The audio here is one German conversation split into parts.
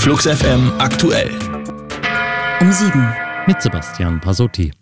Flux FM aktuell. Um 7. Mit Sebastian Pasotti.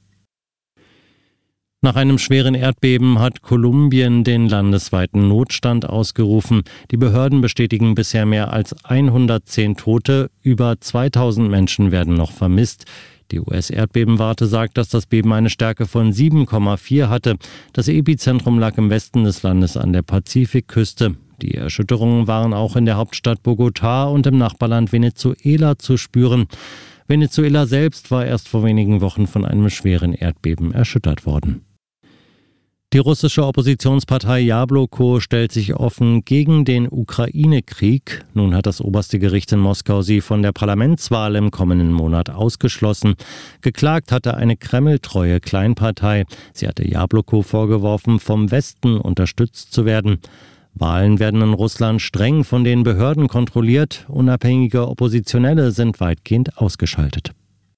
Nach einem schweren Erdbeben hat Kolumbien den landesweiten Notstand ausgerufen. Die Behörden bestätigen bisher mehr als 110 Tote. Über 2000 Menschen werden noch vermisst. Die US-Erdbebenwarte sagt, dass das Beben eine Stärke von 7,4 hatte. Das Epizentrum lag im Westen des Landes an der Pazifikküste. Die Erschütterungen waren auch in der Hauptstadt Bogotá und im Nachbarland Venezuela zu spüren. Venezuela selbst war erst vor wenigen Wochen von einem schweren Erdbeben erschüttert worden. Die russische Oppositionspartei Jabloko stellt sich offen gegen den Ukraine-Krieg. Nun hat das oberste Gericht in Moskau sie von der Parlamentswahl im kommenden Monat ausgeschlossen. Geklagt hatte eine kremltreue Kleinpartei. Sie hatte Jabloko vorgeworfen, vom Westen unterstützt zu werden. Wahlen werden in Russland streng von den Behörden kontrolliert. Unabhängige Oppositionelle sind weitgehend ausgeschaltet.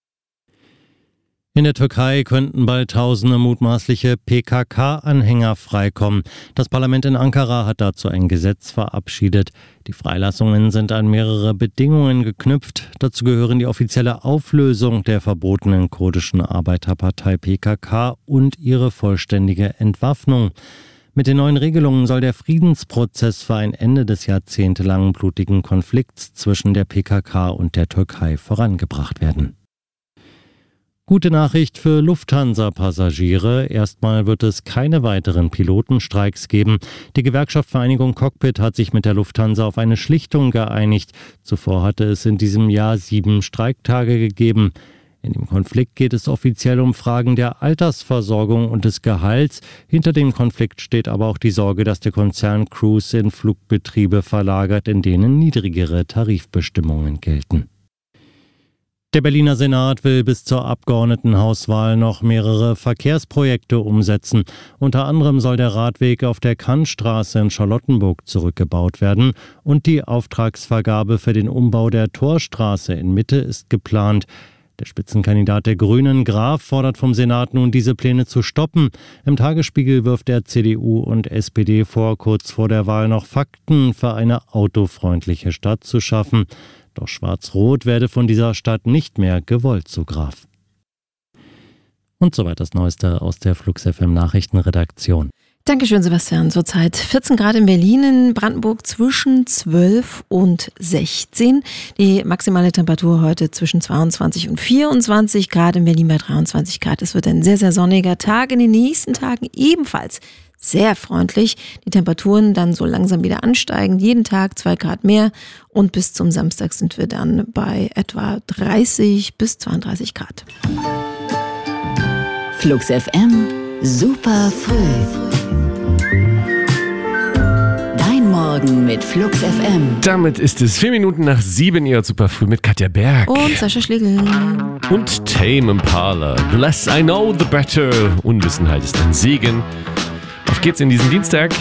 In der Türkei könnten bald tausende mutmaßliche PKK-Anhänger freikommen. Das Parlament in Ankara hat dazu ein Gesetz verabschiedet. Die Freilassungen sind an mehrere Bedingungen geknüpft. Dazu gehören die offizielle Auflösung der verbotenen kurdischen Arbeiterpartei PKK und ihre vollständige Entwaffnung. Mit den neuen Regelungen soll der Friedensprozess für ein Ende des jahrzehntelangen blutigen Konflikts zwischen der PKK und der Türkei vorangebracht werden. Gute Nachricht für Lufthansa-Passagiere. Erstmal wird es keine weiteren Pilotenstreiks geben. Die Gewerkschaft Vereinigung Cockpit hat sich mit der Lufthansa auf eine Schlichtung geeinigt. Zuvor hatte es in diesem Jahr 7 Streiktage gegeben. In dem Konflikt geht es offiziell um Fragen der Altersversorgung und des Gehalts. Hinter dem Konflikt steht aber auch die Sorge, dass der Konzern Cruise in Flugbetriebe verlagert, in denen niedrigere Tarifbestimmungen gelten. Der Berliner Senat will bis zur Abgeordnetenhauswahl noch mehrere Verkehrsprojekte umsetzen. Unter anderem soll der Radweg auf der Kantstraße in Charlottenburg zurückgebaut werden und die Auftragsvergabe für den Umbau der Torstraße in Mitte ist geplant. Der Spitzenkandidat der Grünen, Graf, fordert vom Senat nun, diese Pläne zu stoppen. Im Tagesspiegel wirft er CDU und SPD vor, kurz vor der Wahl noch Fakten für eine autofreundliche Stadt zu schaffen. Doch Schwarz-Rot werde von dieser Stadt nicht mehr gewollt, so Graf. Und soweit das Neueste aus der Flux FM Nachrichtenredaktion. Dankeschön, Sebastian. Zurzeit 14 Grad in Berlin, in Brandenburg zwischen 12 und 16. Die maximale Temperatur heute zwischen 22 und 24 Grad, in Berlin bei 23 Grad. Es wird ein sehr, sehr sonniger Tag. In den nächsten Tagen ebenfalls sehr freundlich. Die Temperaturen dann so langsam wieder ansteigen. Jeden Tag 2 Grad mehr. Und bis zum Samstag sind wir dann bei etwa 30 bis 32 Grad. Flux FM, super früh. Dein Morgen mit Flux FM. Damit ist es 4 Minuten nach 7 Uhr super früh mit Katja Berg. Und Sascha Schlegel. Und Tame Impala. The less I know, the better. Unwissenheit ist ein Segen. Auf geht's in diesen Dienstag.